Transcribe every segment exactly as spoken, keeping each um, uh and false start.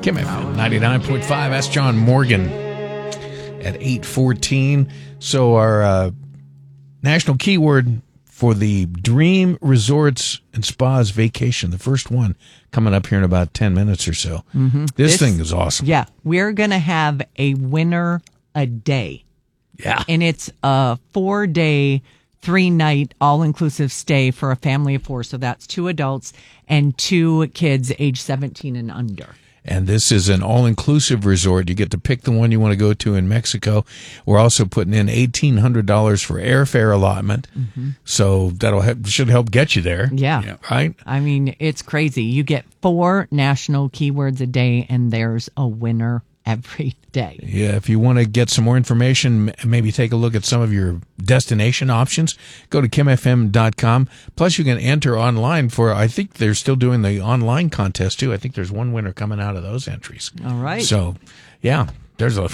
Kim F M ninety-nine point five. Ask John Morgan at eight fourteen. So our uh, national keyword for the Dream Resorts and Spas Vacation, the first one coming up here in about ten minutes or so. Mm-hmm. This, this thing is awesome. Yeah, we're going to have a winner a day. Yeah. And it's a four-day, three-night, all-inclusive stay for a family of four. So that's two adults and two kids age seventeen and under. And this is an all-inclusive resort. You get to pick the one you want to go to in Mexico. We're also putting in eighteen hundred dollars for airfare allotment. Mm-hmm. So that'll help, should help get you there. Yeah. yeah. Right? I mean, it's crazy. You get four national keywords a day, and there's a winner every day. Yeah, if you want to get some more information, maybe take a look at some of your destination options, go to kim f m dot com. Plus, you can enter online for, I think they're still doing the online contest, too. I think there's one winner coming out of those entries. All right. So, yeah, there's a,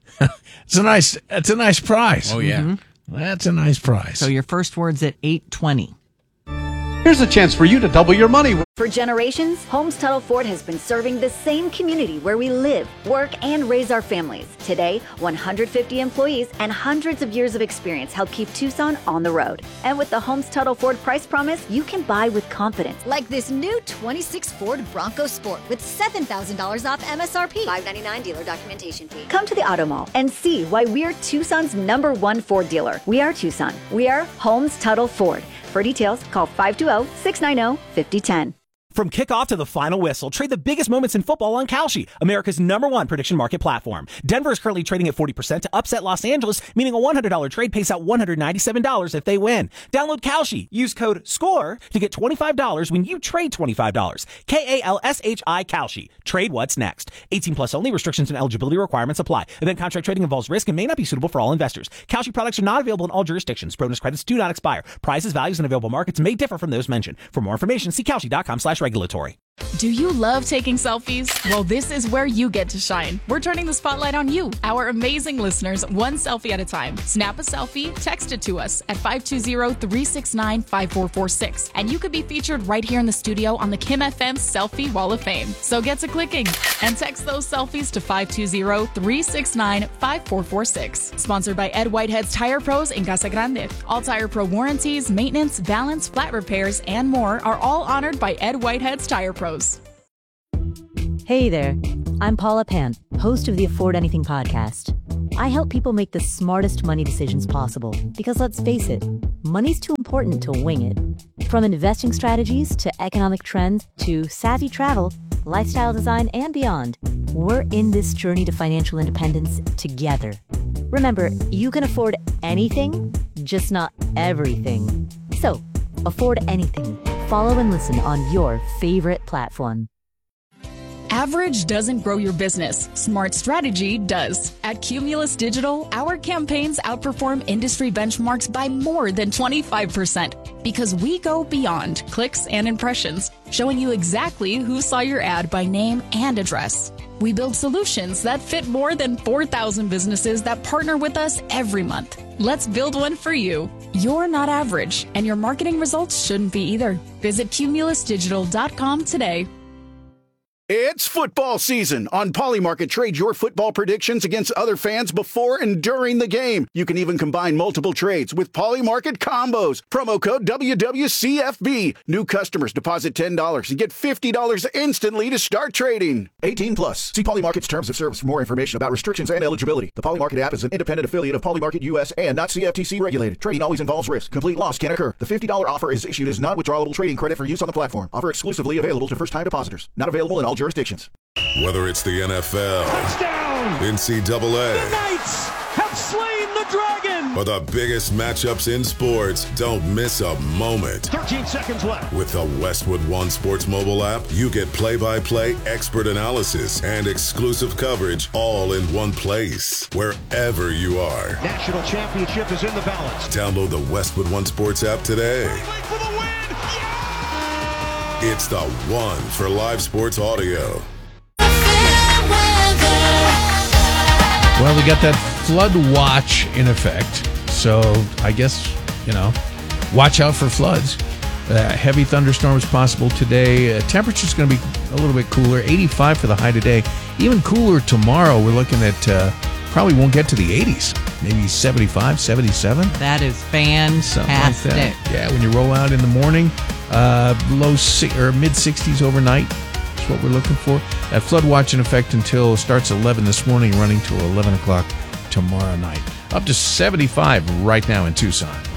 it's a nice, it's a nice prize. Oh, yeah. Mm-hmm. That's a nice prize. So your first word's at eight twenty. Here's a chance for you to double your money. For generations, Holmes Tuttle Ford has been serving the same community where we live, work, and raise our families. Today, one hundred fifty employees and hundreds of years of experience help keep Tucson on the road. And with the Holmes Tuttle Ford price promise, you can buy with confidence. Like this new twenty-six Ford Bronco Sport with seven thousand dollars off M S R P. five ninety-nine dealer documentation fee. Come to the Auto Mall and see why we're Tucson's number one Ford dealer. We are Tucson. We are Holmes Tuttle Ford. For details, call five two zero, six nine zero, five zero one zero. From kickoff to the final whistle, trade the biggest moments in football on Kalshi, America's number one prediction market platform. Denver is currently trading at forty percent to upset Los Angeles, meaning a one hundred dollars trade pays out one hundred ninety-seven dollars if they win. Download Kalshi. Use code SCORE to get twenty-five dollars when you trade twenty-five dollars. K A L S H I Kalshi. Trade what's next. eighteen plus only. Restrictions and eligibility requirements apply. Event contract trading involves risk and may not be suitable for all investors. Kalshi products are not available in all jurisdictions. Bonus credits do not expire. Prices, values, and available markets may differ from those mentioned. For more information, see Kalshi dot com slash regulatory. Do you love taking selfies? Well, this is where you get to shine. We're turning the spotlight on you, our amazing listeners, one selfie at a time. Snap a selfie, text it to us at five two zero, three six nine, five four four six, and you could be featured right here in the studio on the Kim F M Selfie Wall of Fame. So get to clicking and text those selfies to five two zero, three six nine, five four four six. Sponsored by Ed Whitehead's Tire Pros in Casa Grande. All Tire Pro warranties, maintenance, balance, flat repairs, and more are all honored by Ed Whitehead's Tire Pros. Hey there, I'm Paula Pant, host of the Afford Anything podcast. I help people make the smartest money decisions possible because, let's face it, money's too important to wing it. From investing strategies to economic trends to savvy travel, lifestyle design, and beyond, we're in this journey to financial independence together. Remember, you can afford anything, just not everything. So, afford anything. Follow and listen on your favorite platform. Average doesn't grow your business. Smart strategy does. At Cumulus Digital, our campaigns outperform industry benchmarks by more than twenty-five percent because we go beyond clicks and impressions, showing you exactly who saw your ad by name and address. We build solutions that fit more than four thousand businesses that partner with us every month. Let's build one for you. You're not average, and your marketing results shouldn't be either. Visit cumulus digital dot com today. It's football season. On Polymarket, trade your football predictions against other fans before and during the game. You can even combine multiple trades with Polymarket combos. Promo code W W C F B. New customers deposit ten dollars and get fifty dollars instantly to start trading. eighteen plus. See Polymarket's terms of service for more information about restrictions and eligibility. The Polymarket app is an independent affiliate of Polymarket U S and not C F T C regulated. Trading always involves risk. Complete loss can occur. The fifty dollars offer is issued as non-withdrawable trading credit for use on the platform. Offer exclusively available to first-time depositors. Not available in all jurisdictions. Whether it's the N F L, touchdown, N C double A, the Knights have slain the dragon, or the biggest matchups in sports, don't miss a moment. thirteen seconds left. With the Westwood One Sports mobile app, you get play-by-play, expert analysis, and exclusive coverage all in one place, wherever you are. National championship is in the balance. Download the Westwood One Sports app today. For the win. It's the one for live sports audio. Well, we got that flood watch in effect. So I guess, you know, watch out for floods. Uh, heavy thunderstorms possible today. Uh, temperature's going to be a little bit cooler. eighty-five for the high today. Even cooler tomorrow. We're looking at uh, probably won't get to the eighties. Maybe seventy-five, seventy-seven. That is fantastic. Something like that. Yeah, when you roll out in the morning, uh, low si- or mid sixties overnight. That's what we're looking for. That flood watch in effect until starts eleven this morning, running till eleven o'clock tomorrow night. Up to seventy-five right now in Tucson.